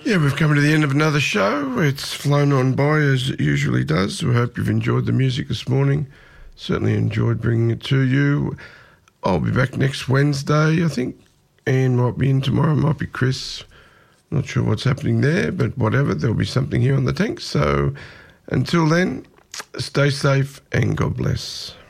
Yeah, we've come to the end of another show. It's flown on by as it usually does. We hope you've enjoyed the music this morning. Certainly enjoyed bringing it to you. I'll be back next Wednesday, I think. Ian might be in tomorrow, might be Chris. Not sure what's happening there, but whatever, there'll be something here on the tank. So until then, stay safe and God bless.